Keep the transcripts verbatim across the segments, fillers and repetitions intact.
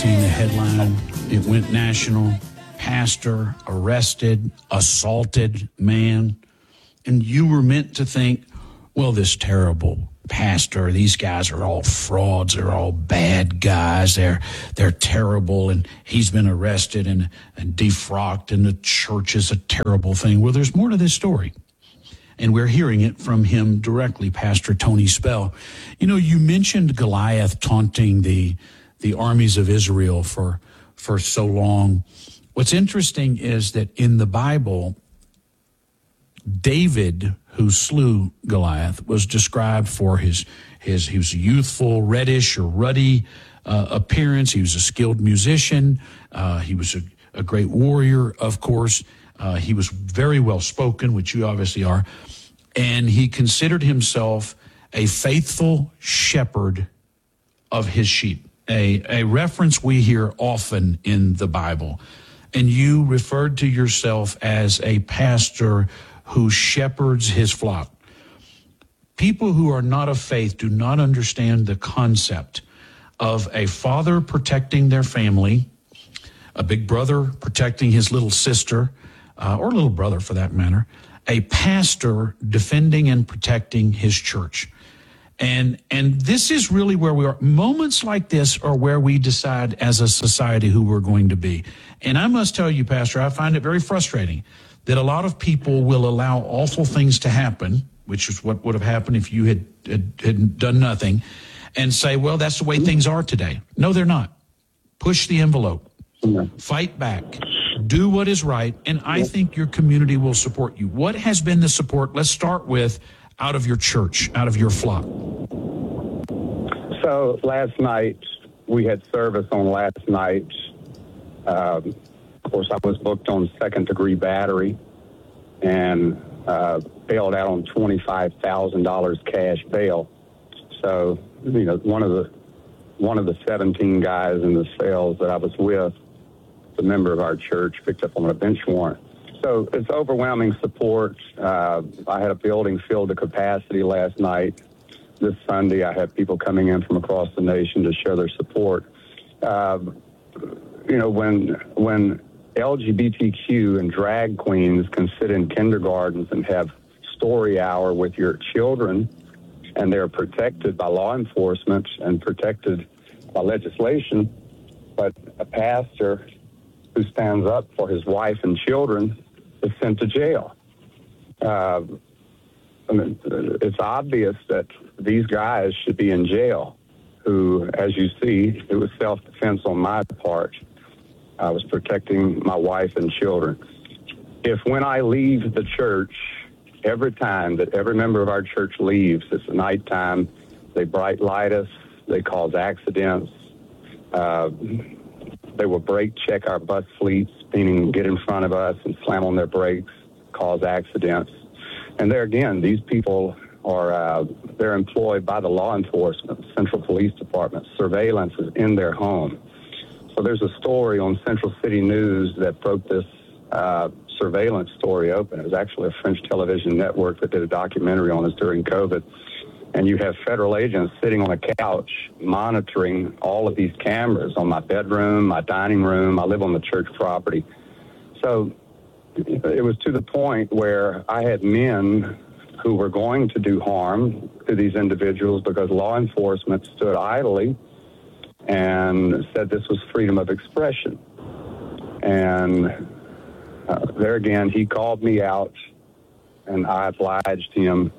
seen the headline. It went national. Pastor arrested, assaulted man. And you were meant to think, well, this terrible pastor, these guys are all frauds. They're all bad guys. They're they're terrible. And he's been arrested and, and defrocked, and the church is a terrible thing. Well, there's more to this story. And we're hearing it from him directly, Pastor Tony Spell. You know, you mentioned Goliath taunting the the armies of Israel for for so long. What's interesting is that in the Bible, David, who slew Goliath, was described for his his he was a youthful, reddish or ruddy uh, appearance. He was a skilled musician. Uh, he was a, a great warrior, of course. Uh, he was very well spoken, which you obviously are, and he considered himself a faithful shepherd of his sheep. A a reference we hear often in the Bible. And you referred to yourself as a pastor who shepherds his flock. People who are not of faith do not understand the concept of a father protecting their family, a big brother protecting his little sister, uh, or little brother for that matter, a pastor defending and protecting his church. And and this is really where we are. Moments like this are where we decide as a society who we're going to be. And I must tell you, Pastor, I find it very frustrating that a lot of people will allow awful things to happen, which is what would have happened if you had, had, had done nothing, and say, well, that's the way things are today. No, they're not. Push the envelope. Fight back. Do what is right. And I think your community will support you. What has been the support? Let's start with out of your church, out of your flock. So last night, we had service on last night. Um, of course, I was booked on second-degree battery and uh, bailed out on twenty-five thousand dollars cash bail. So, you know, one of the one of the seventeen guys in the cells that I was with, the member of our church, picked up on a bench warrant. So it's overwhelming support. Uh, I had a building filled to capacity last night. This Sunday, I have people coming in from across the nation to show their support. Uh, you know, when when L G B T Q and drag queens can sit in kindergartens and have story hour with your children, and they're protected by law enforcement and protected by legislation, but a pastor who stands up for his wife and children is sent to jail. Uh, I mean, it's obvious that these guys should be in jail, who, as you see, it was self-defense on my part. I was protecting my wife and children. If when I leave the church, every time that every member of our church leaves, it's nighttime, they bright light us, they cause accidents, uh, they will brake check our bus fleets, meaning get in front of us and slam on their brakes, cause accidents. And there again, these people are, uh, they're employed by the law enforcement, Central Police Department. Surveillance is in their home. So there's a story on Central City News that broke this uh, surveillance story open. It was actually a French television network that did a documentary on us during COVID. And you have federal agents sitting on a couch monitoring all of these cameras on my bedroom, my dining room. I live on the church property. So it was to the point where I had men who were going to do harm to these individuals because law enforcement stood idly and said this was freedom of expression. And uh, there again, he called me out, and I obliged him.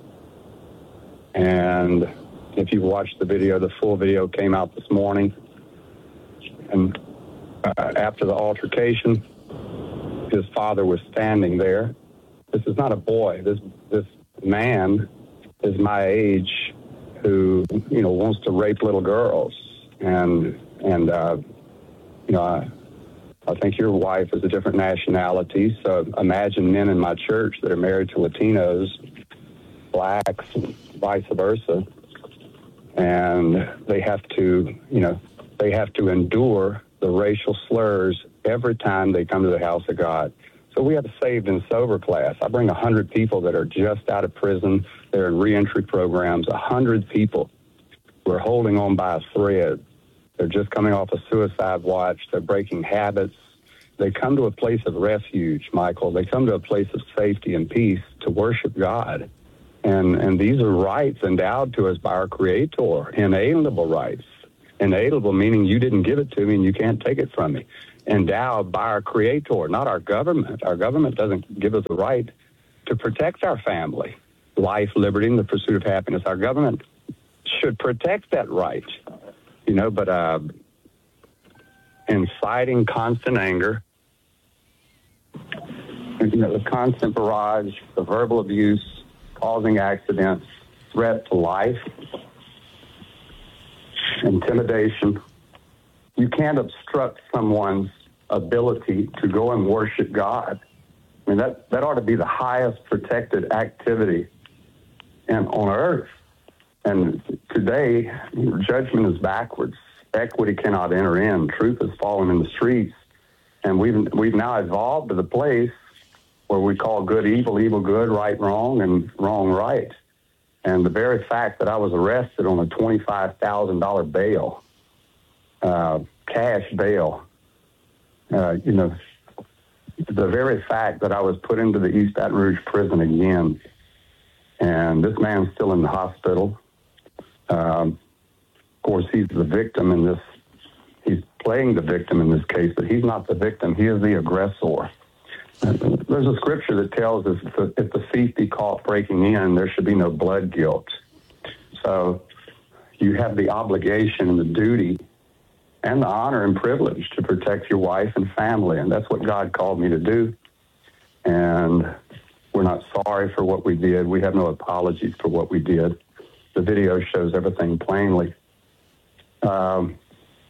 And if you watched the video, the full video came out this morning. And uh, after the altercation, his father was standing there. This is not a boy. This this man is my age, who you know wants to rape little girls. And and uh, you know, I, I think your wife is a different nationality. So imagine men in my church that are married to Latinos, blacks, and vice versa, and they have to, you know, they have to endure the racial slurs every time they come to the house of God. So we have a saved and sober class. I bring one hundred people that are just out of prison. They're in reentry programs, one hundred people. We're holding on by a thread. They're just coming off a suicide watch. They're breaking habits. They come to a place of refuge, Michael. They come to a place of safety and peace to worship God. And and these are rights endowed to us by our Creator, inalienable rights. Inalienable meaning you didn't give it to me and you can't take it from me. Endowed by our Creator, not our government. Our government doesn't give us the right to protect our family, life, liberty, and the pursuit of happiness. Our government should protect that right, you know, but uh, inciting constant anger, you know, the constant barrage, the verbal abuse, causing accidents, threat to life, intimidation. You can't obstruct someone's ability to go and worship God. I mean, that, that ought to be the highest protected activity and on earth. And today, judgment is backwards. Equity cannot enter in. Truth is falling in the streets. And we've, we've now evolved to the place where we call good evil, evil good, right wrong, and wrong right. And the very fact that I was arrested on a twenty-five thousand dollars bail, uh, cash bail, uh, you know, the very fact that I was put into the East Baton Rouge prison again, and this man's still in the hospital. Um, of course, he's the victim in this. He's playing the victim in this case, but he's not the victim. He is the aggressor. There's a scripture that tells us if the, if the thief be caught breaking in, there should be no blood guilt. So you have the obligation and the duty and the honor and privilege to protect your wife and family, and that's what God called me to do. And we're not sorry for what we did. We have no apologies for what we did. The video shows everything plainly. Um,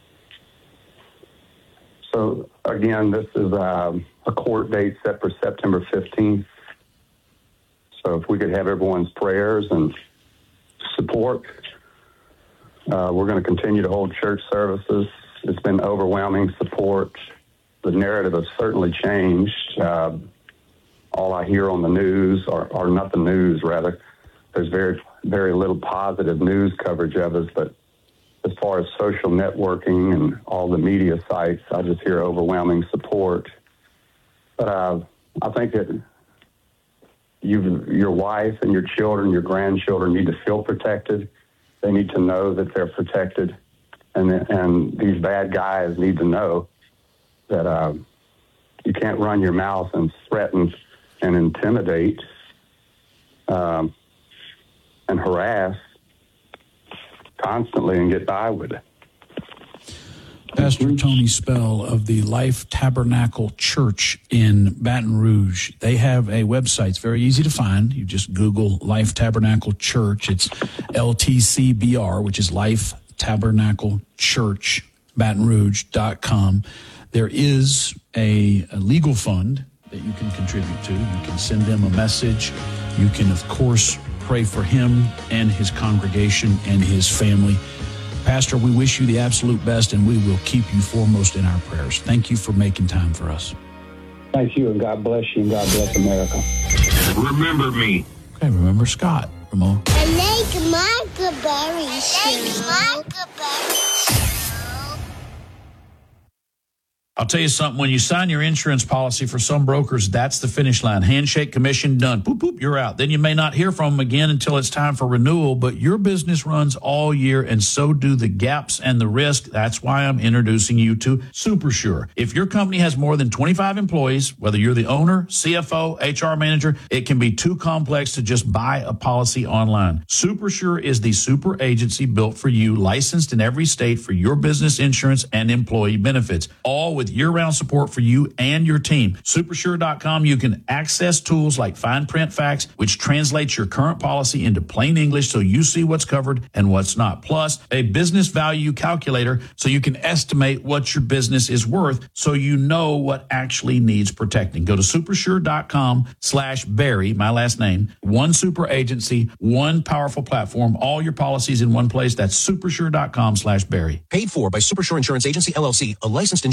so, again, this is um, a court date set for September fifteenth. So if we could have everyone's prayers and support, uh, we're going to continue to hold church services. It's been overwhelming support. The narrative has certainly changed. Uh, all I hear on the news, or, or not the news, rather, there's very, very little positive news coverage of us, but as far as social networking and all the media sites, I just hear overwhelming support. But uh, I think that you, your wife and your children, your grandchildren need to feel protected. They need to know that they're protected. And, and these bad guys need to know that uh, you can't run your mouth and threaten and intimidate um, and harass constantly and get by with it. Pastor Tony Spell of the Life Tabernacle Church in Baton Rouge. They have a website. It's very easy to find. You just Google Life Tabernacle Church. It's L T C B R, which is Life Tabernacle Church, Baton Rouge dot com. There is a, a legal fund that you can contribute to. You can send them a message. You can, of course, pray for him and his congregation and his family. Pastor, we wish you the absolute best, and we will keep you foremost in our prayers. Thank you for making time for us. Thank you, and God bless you, and God bless America. Remember me. Okay, remember Scott, Ramon. I like Martha Berry Show. I like Martha Berry Show. I'll tell you something, when you sign your insurance policy for some brokers, that's the finish line. Handshake, commission, done. Boop, boop, you're out. Then you may not hear from them again until it's time for renewal, but your business runs all year, and so do the gaps and the risk. That's why I'm introducing you to SuperSure. If your company has more than twenty-five employees, whether you're the owner, C F O, H R manager, it can be too complex to just buy a policy online. SuperSure is the super agency built for you, licensed in every state for your business insurance and employee benefits, all with year-round support for you and your team. Supersure dot com, you can access tools like fine print facts, which translates your current policy into plain English so you see what's covered and what's not. Plus, a business value calculator so you can estimate what your business is worth so you know what actually needs protecting. Go to supersure dot com slash Barry, my last name, one super agency, one powerful platform, all your policies in one place. That's supersure dot com slash Barry. Paid for by Supersure Insurance Agency, L L C, a licensed insurance agency.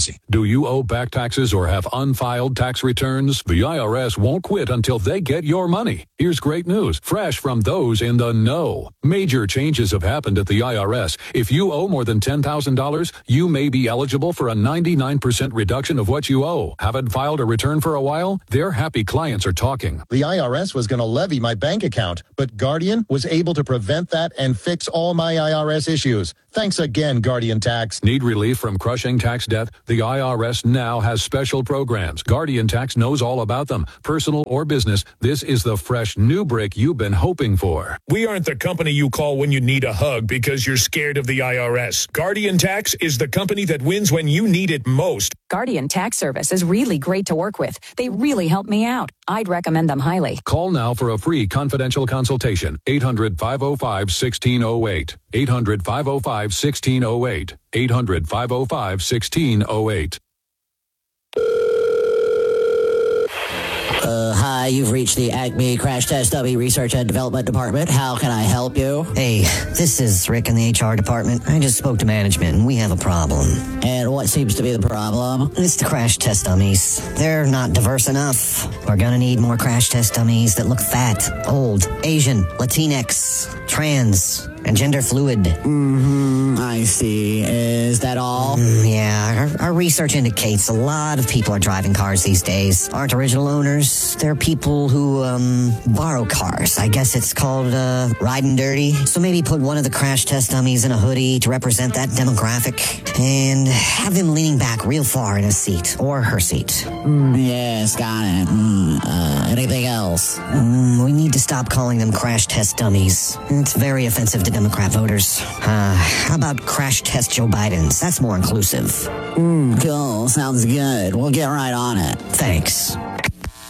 easy. Do you owe back taxes or have unfiled tax returns? The I R S won't quit until they get your money. Here's great news, fresh from those in the know. Major changes have happened at the I R S. If you owe more than ten thousand dollars, you may be eligible for a ninety-nine percent reduction of what you owe. Haven't filed a return for a while? Their happy clients are talking. The I R S was going to levy my bank account, but Guardian was able to prevent that and fix all my I R S issues. Thanks again, Guardian Tax. Need relief from crushing tax debt? The I R S now has special programs. Guardian Tax knows all about them. Personal or business, this is the fresh new break you've been hoping for. We aren't the company you call when you need a hug because you're scared of the I R S. Guardian Tax is the company that wins when you need it most. Guardian Tax Service is really great to work with. They really helped me out. I'd recommend them highly. Call now for a free confidential consultation. eight hundred, five oh five, one six oh eight. eight hundred, five oh five, one six oh eight. eight hundred, five oh five, one six oh eight. Uh, hi, you've reached the Acme Crash Test Dummy Research and Development Department. How can I help you? Hey, this is Rick in the H R department. I just spoke to management and we have a problem. And what seems to be the problem? It's the crash test dummies. They're not diverse enough. We're gonna need more crash test dummies that look fat, old, Asian, Latinx, trans, and gender fluid. Mm-hmm, I see. Is that all? Mm, yeah, our, our research indicates a lot of people are driving cars these days. Aren't original owners. They're people who, um, borrow cars. I guess it's called, uh, riding dirty. So maybe put one of the crash test dummies in a hoodie to represent that demographic and have him leaning back real far in his seat or her seat. Mm, yes, got it. Mm, uh, anything else? Mm, we need to stop calling them crash test dummies. It's very offensive to Democrat voters. Uh, how about crash test Joe Biden's? That's more inclusive. Mm, cool. Sounds good. We'll get right on it. Thanks.